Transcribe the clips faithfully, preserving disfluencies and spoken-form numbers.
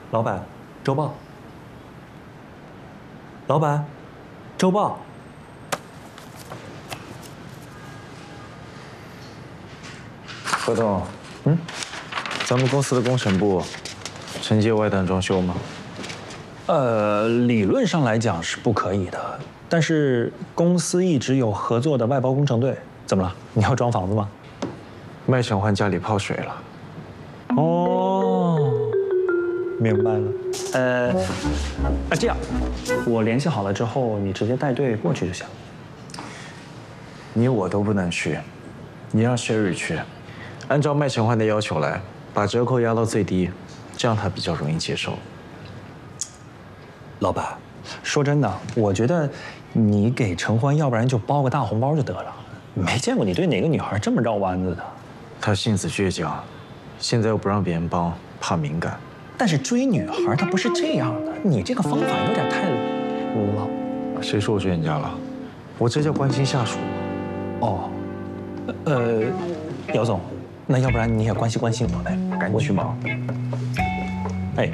老板，周报。老板，周报。 何总，嗯，咱们公司的工程部承接外单装修吗？ 呃，理论上来讲是不可以的，但是公司一直有合作的外包工程队。怎么了？你要装房子吗？ 麦承欢家里泡水了。 哦，明白了。呃，啊，这样，我联系好了之后，你直接带队过去就行。 你我都不能去，你让 Sherry 去，按照麦承欢的要求来，把折扣压到最低，这样他比较容易接受。 老板，说真的，我觉得你给承欢，要不然就包个大红包就得了。没见过你对哪个女孩这么绕弯子的。 他性子倔强，现在又不让别人帮，怕敏感。 但是追女孩她不是这样的，你这个方法有点太老。 谁说我追人家了？我这叫关心下属。 哦，呃，姚总，那要不然你也关心关心我呗，赶紧去忙。哎。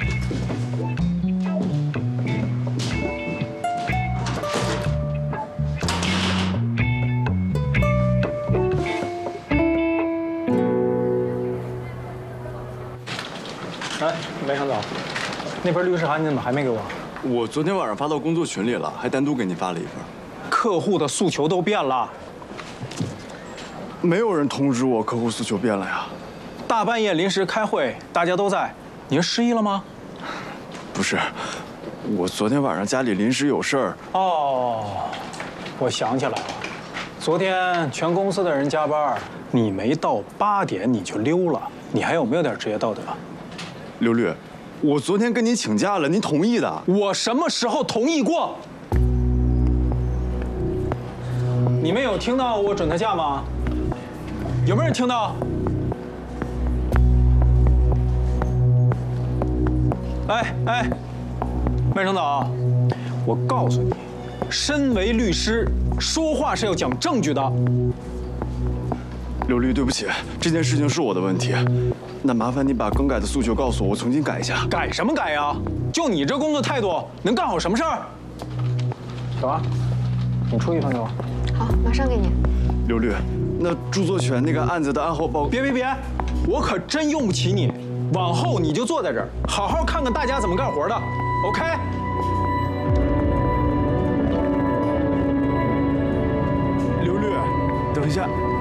哎，梅厂长，那份律师函你怎么还没给我？ 我昨天晚上发到工作群里了，还单独给你发了一份。 客户的诉求都变了， 没有人通知我客户诉求变了呀。 大半夜临时开会，大家都在，你是失忆了吗？ 不是，我昨天晚上家里临时有事儿。 哦，我想起来了，昨天全公司的人加班，你没到八点你就溜了，你还有没有点职业道德？ 刘律，我昨天跟您请假了，您同意的。 我什么时候同意过？你们有听到我准他假吗？有没有人听到？哎哎，麦成导，我告诉你，身为律师，说话是要讲证据的。 刘律，对不起，这件事情是我的问题。那麻烦你把更改的诉求告诉我，我重新改一下。 改什么改呀？就你这工作态度，能干好什么事儿？小王，你出一份给我。 好，马上给你。 刘律，那著作权那个案子的案后报…… 别别别，我可真用不起你。往后你就坐在这儿，好好看看大家怎么干活的。OK？ 刘律，等一下。